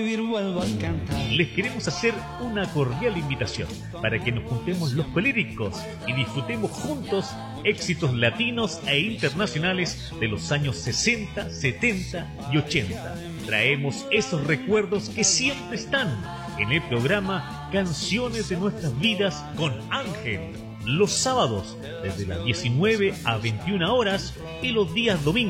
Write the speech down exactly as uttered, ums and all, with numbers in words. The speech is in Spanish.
Les queremos hacer una cordial invitación para que nos juntemos los colíricos y disfrutemos juntos éxitos latinos e internacionales de los años sesenta, setenta y ochenta. Traemos esos recuerdos que siempre están en el programa Canciones de Nuestras Vidas con Ángel, los sábados desde las diecinueve a veintiuna horas y los días domingos